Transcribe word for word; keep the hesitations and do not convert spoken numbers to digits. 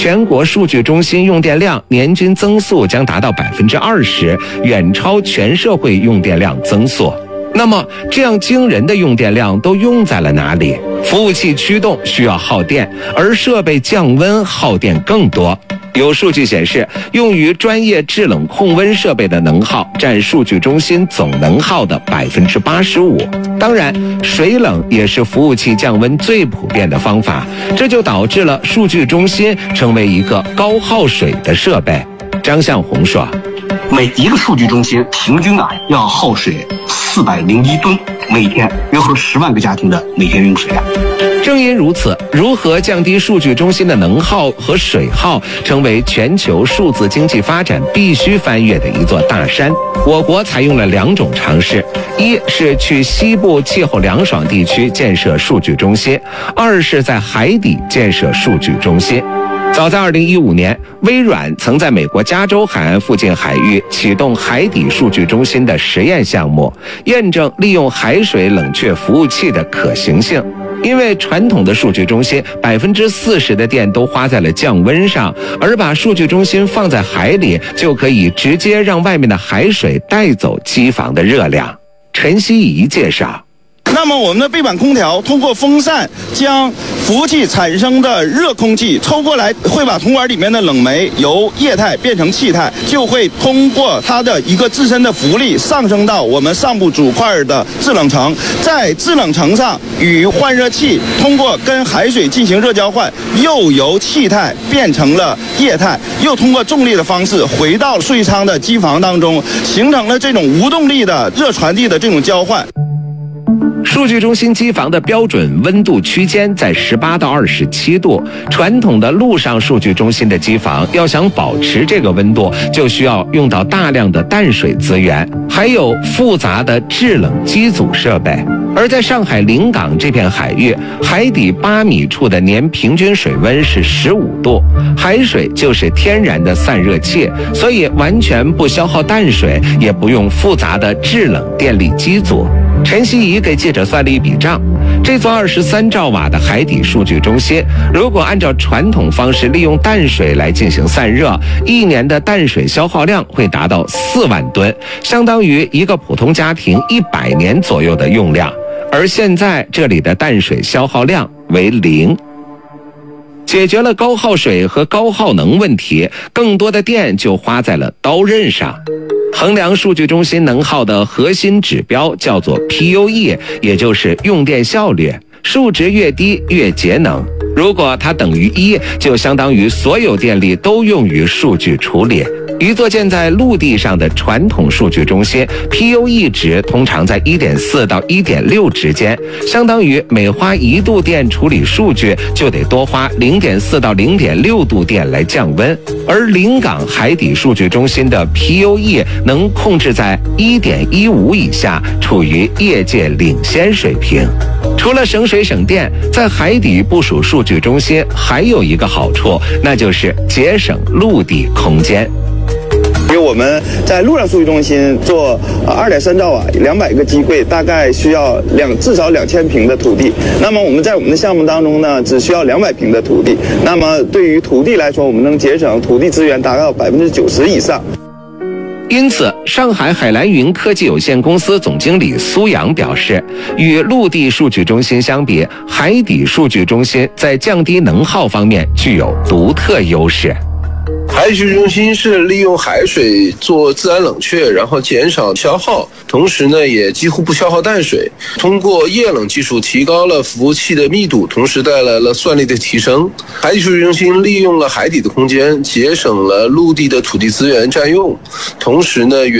全国数据中心用电量年均增速将达到百分之二十，远超全社会用电量增速。那么，这样惊人的用电量都用在了哪里？服务器驱动需要耗电，而设备降温耗电更多。有数据显示，用于专业制冷控温设备的能耗占数据中心总能耗的百分之八十五。当然，水冷也是服务器降温最普遍的方法，这就导致了数据中心成为一个高耗水的设备。张向红说， 每一个数据中心平均啊要耗水四百零一吨，每天约合十万个家庭的每天用水量。 正因如此，如何降低数据中心的能耗和水耗，成为全球数字经济发展必须翻越的一座大山。我国采用了两种尝试，一是去西部气候凉爽地区建设数据中心，二是在海底建设数据中心。早在二零一五年，微软曾在美国加州海岸附近海域启动海底数据中心的实验项目，验证利用海水冷却服务器的可行性。因为传统的数据中心百分之四十的电都花在了降温上，而把数据中心放在海里，就可以直接让外面的海水带走机房的热量。陈希怡介绍。 那么我们的背板空调通过风扇将服务器产生的热空气抽过来，会把铜管里面的冷媒由液态变成气态，就会通过它的一个自身的浮力上升到我们上部主块的制冷层，在制冷层上与换热器通过跟海水进行热交换，又由气态变成了液态，又通过重力的方式回到数据仓的机房当中，形成了这种无动力的热传递的这种交换。 数据中心机房的标准温度区间在十八到二十七度，传统的陆上数据中心的机房要想保持这个温度，就需要用到大量的淡水资源，还有复杂的制冷机组设备。而在上海临港这片海域，海底八米处的年平均水温是十五度，海水就是天然的散热器，所以完全不消耗淡水，也不用复杂的制冷电力机组。陈希怡给记者算了一笔账，这座二十三兆瓦的海底数据中心，如果按照传统方式利用淡水来进行散热，一年的淡水消耗量会达到四万吨，相当于一个普通家庭一百年左右的用量。而现在这里的淡水消耗量为零。解决了高耗水和高耗能问题，更多的电就花在了刀刃上。衡量数据中心能耗的核心指标叫做 P U E， 也就是用电效率，数值越低越节能。如果它等于一，就相当于所有电力都用于数据处理。一座建在陆地上的传统数据中心 P U E 值通常在 一点四 到 一点六 之间，相当于每花一度电处理数据，就得多花 零点四 到 零点六 度电来降温。而临港海底数据中心的 P U E 能控制在 一点一五 以下，处于业界领先水平。除了省水省电，在海底部署数据中心还有一个好处，那就是节省陆地空间。 因为我们在陆上数据中心做呃二点三兆瓦两百个机柜，大概需要两至少两千平的土地。那么我们在我们的项目当中呢，只需要两百平的土地。那么对于土地来说，我们能节省土地资源达到百分之九十以上。 因此，上海海蓝云科技有限公司总经理苏阳表示，与陆地数据中心相比，海底数据中心在降低能耗方面具有独特优势。 海底数据中心是利用海水做自然冷却，然后减少消耗，同时呢也几乎不消耗淡水。通过液冷技术提高了服务器的密度，同时带来了算力的提升。海底数据中心利用了海底的空间，节省了陆地的土地资源占用，同时呢